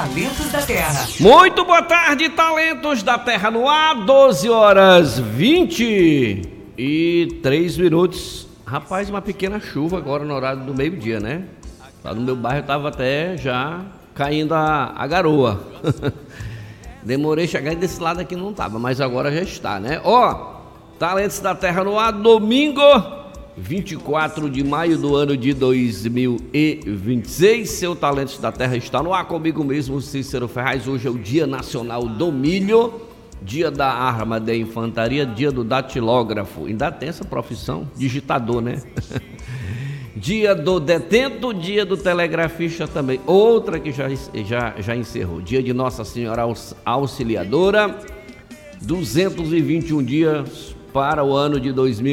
Talentos da Terra. Muito boa tarde, Talentos da Terra no ar, 12 horas 23 minutos. Rapaz, uma pequena chuva agora no horário do meio-dia, né? Lá no meu bairro tava até já caindo a garoa. Demorei a chegar desse lado aqui, não tava, mas agora já está, né? Ó, Talentos da Terra no ar, domingo 24 de maio do ano de 2026. Seu Talentos da Terra está no ar comigo mesmo, Cícero Ferraz. Hoje é o Dia Nacional do Milho, Dia da Arma da Infantaria, Dia do Datilógrafo. Ainda tem essa profissão, digitador, né? Dia do Detento, Dia do Telegrafista também. Outra que já encerrou. Dia de Nossa Senhora Auxiliadora. 221 dias para o ano de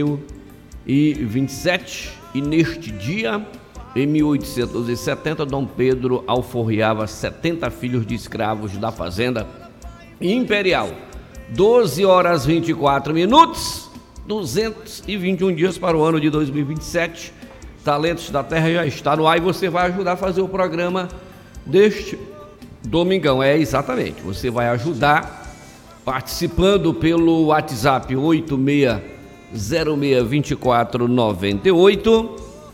2027. E neste dia, em 1870, Dom Pedro alforriava 70 filhos de escravos da fazenda imperial. 12 horas 24 minutos, 221 dias para o ano de 2027. Talentos da Terra já está no ar e você vai ajudar a fazer o programa deste domingão. É, exatamente, você vai ajudar participando pelo WhatsApp 86062498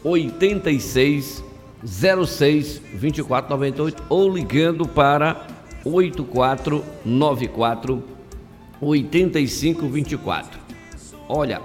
86062498 ou ligando para 8494 8524. Olha,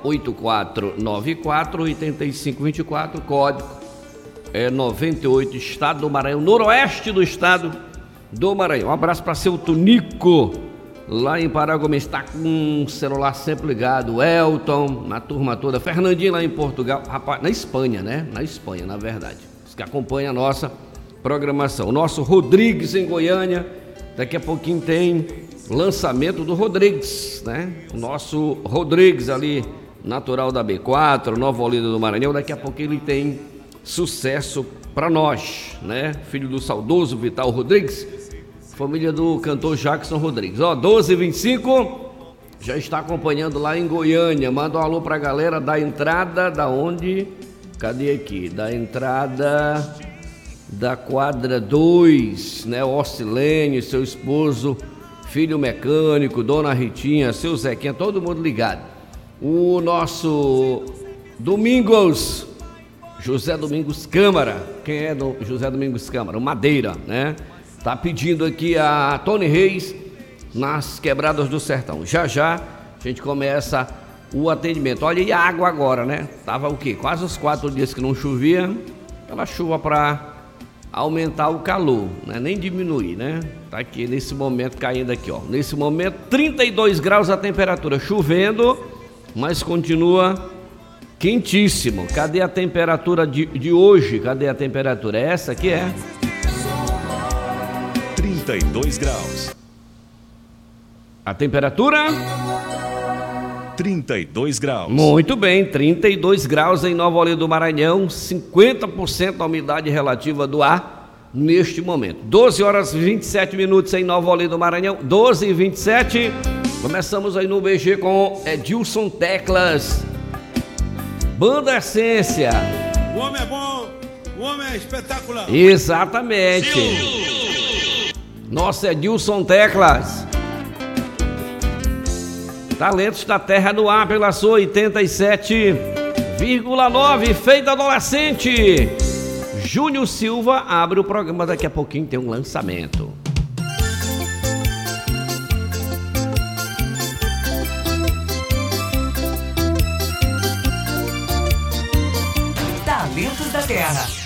8494-8524, código é 98, estado do Maranhão, noroeste do estado do Maranhão. Um abraço para seu Tunico, lá em Paragomes, está com o celular sempre ligado. Elton, na turma toda. Fernandinho lá em Portugal, rapaz, na Espanha, né? Na Espanha, na verdade. Os que acompanham a nossa programação. O nosso Rodrigues em Goiânia, daqui a pouquinho tem lançamento do Rodrigues, né? O nosso Rodrigues ali, natural da B4, Nova Olinda do Maranhão, daqui a pouco ele tem sucesso para nós, né? Filho do saudoso Vital Rodrigues, família do cantor Jackson Rodrigues. Ó, 12h25, já está acompanhando lá em Goiânia. Manda um alô pra galera da entrada, da onde? Cadê aqui? Da entrada da quadra 2, né? O Ocilene, seu esposo, filho mecânico, dona Ritinha, seu Zequinha, todo mundo ligado. O nosso Domingos, José Domingos Câmara. Quem é do José Domingos Câmara? O Madeira, né? Tá pedindo aqui a Tony Reis nas Quebradas do Sertão. Já já a gente começa o atendimento. Olha, e a água agora, né? Tava o quê? Quase os 4 dias que não chovia. Aquela chuva para aumentar o calor, né? Nem diminuir, né? Tá aqui nesse momento caindo aqui, ó. Nesse momento 32 graus a temperatura, chovendo, mas continua quentíssimo. Cadê a temperatura de hoje? Cadê a temperatura? Essa aqui é 32 graus. A temperatura 32 graus. Muito bem, 32 graus em Nova Olinda do Maranhão, 50% a umidade relativa do ar neste momento. 12 horas 27 minutos em Nova Olinda do Maranhão, 12h27. Começamos aí no BG com Edilson Teclas, Banda Essência. O homem é bom, o homem é espetacular. Exatamente. Nossa, Edilson Teclas. Talentos da Terra no ar pela sua 87,9, feita adolescente. Júnior Silva abre o programa, daqui a pouquinho tem um lançamento. Talentos da Terra.